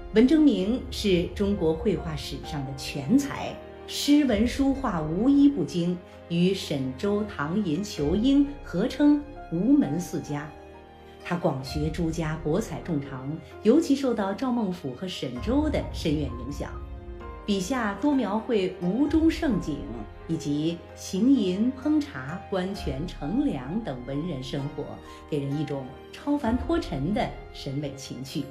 文征明是中国绘画史上的全才，诗文书画无一不精，与沈周、唐寅、仇英合称吴门四家。他广学诸家，博采众长，尤其受到赵孟頫和沈周的深远影响。笔下多描绘吴中盛景，以及行吟、烹茶、观泉、乘凉等文人生活，给人一种超凡脱尘的审美情趣。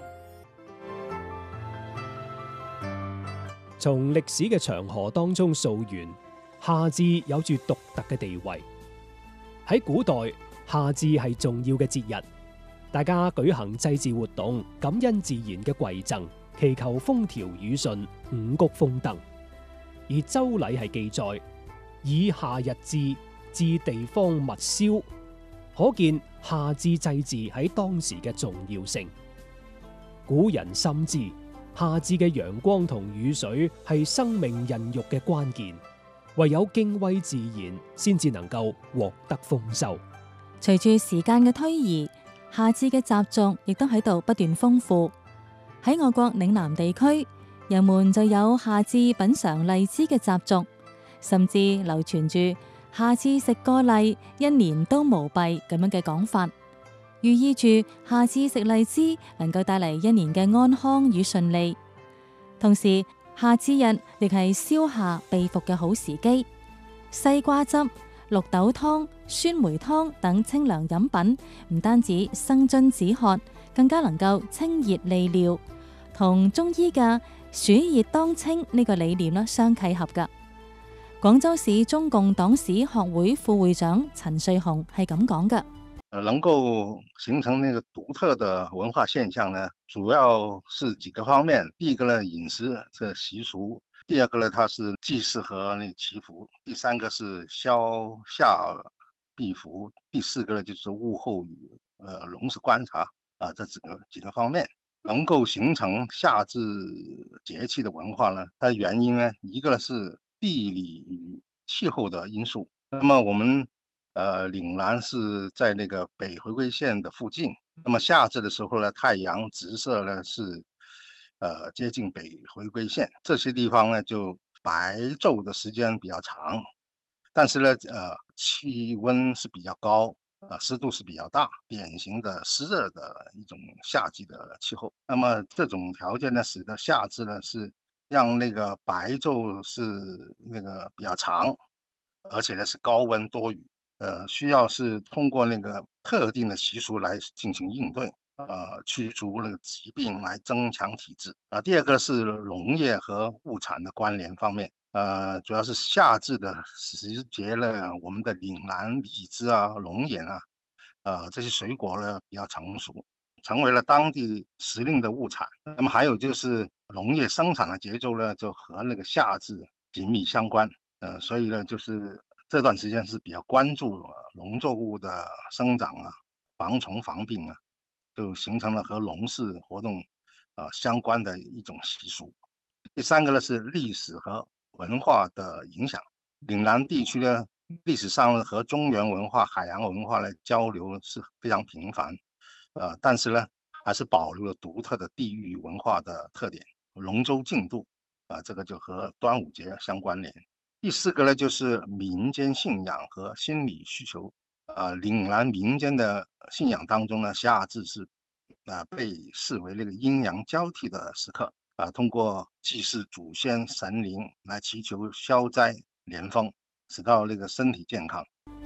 從歷史嘅長河當中溯源，夏至有住獨特嘅地位。喺古代，夏至係重要嘅節日，大家舉行祭祀活動，感恩自然嘅饋贈，祈求風調雨順、五穀豐登。而周禮係記載以夏日至，至地方勿燒，可見夏至祭祀喺當時嘅重要性。古人深知夏至嘅陽光同雨水係生命孕育嘅關鍵，唯有敬畏自然，先至能夠獲得豐收。 隨住時間嘅推移，夏至嘅習俗亦都喺度不斷豐富。喺我國嶺南地區，人們就有夏至品嘗荔枝嘅習俗，甚至流傳住夏至食個荔，一年都無弊咁樣嘅講法，寓意住夏至食荔枝能夠帶嚟一年嘅安康與順利。同時，夏至日亦係消夏避伏嘅好時機。西瓜汁、綠豆湯、酸梅湯等清涼飲品，唔單止生津止渴，更加能夠清熱利尿，同中醫嘅暑熱當清呢個理念相契合㗎。廣州市中共黨史學會副會長陳瑞紅係咁講㗎。 能夠形成那個獨特的文化現象呢，主要是幾個方面。第一個呢，飲食這習俗；第二個呢，它是祭祀和那祈福；第三個是消夏避伏；第四個呢，就是物候與農事觀察啊，這幾個方面能夠形成夏至節氣的文化呢，它的原因呢，一個呢是地理與氣候的因素。那麼我們嶺南是在那個北回歸線的附近，那麼夏至的時候呢，太陽直射呢是接近北回歸線，這些地方呢就白晝的時間比較長，但是呢氣溫是比較高，濕度是比較大，典型的濕熱的一種夏季的氣候。那麼這種條件呢，使得夏至呢是讓那個白晝是那個比較長，而且呢是高溫多雨。需要是通過那個特定的習俗來進行應對，驅逐那個疾病，來增強體質。第二個是農業和物產的關聯方面，主要是夏至的時節呢，我們的嶺南荔枝啊、龍眼啊，這些水果呢比較成熟，成為了當地時令的物產。那麼還有就是農業生產的節奏呢，就和那個夏至緊密相關。所以呢，就是這段時間是比較關注農作物的生長啊、防蟲防病啊，就形成了和農事活動相關的一種習俗。第三個呢是歷史和文化的影響。嶺南地區呢，歷史上和中原文化、海洋文化呢交流是非常頻繁，但是呢還是保留了獨特的地域文化的特點。龍舟競渡這個就和端午節相關聯。第四個呢，就是民間信仰和心理需求。嶺南民間的信仰當中呢，夏至是被視為那個陰陽交替的時刻，通過祭祀祖先神靈來祈求消災連豐，使到那個身體健康。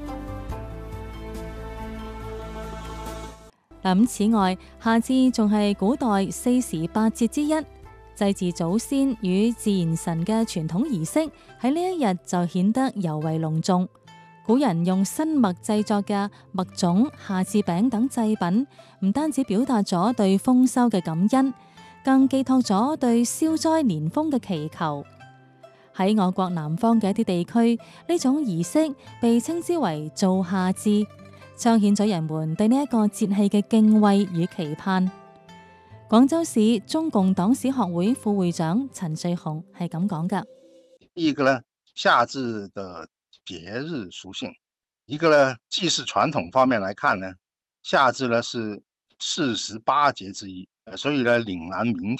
咁此外，夏至仲係古代4時8節之一。祭祀祖先與自然神嘅傳統儀式喺呢一日就顯得尤為隆重。古人用新麥製作嘅麥種、夏至餅等祭品，唔單止表達咗對豐收嘅感恩，更寄託咗對消災連豐嘅祈求。喺我國南方嘅一啲地區，呢種儀式被稱之為做夏至，彰顯咗人們對呢一個節氣嘅敬畏與期盼。廣州市中共黨史學會副會長陳瑞紅係咁講㗎。 第一個呢，夏至的節日屬性；一個呢，祭祀傳統方面來看呢，夏至呢是48節之一，所以呢，嶺南民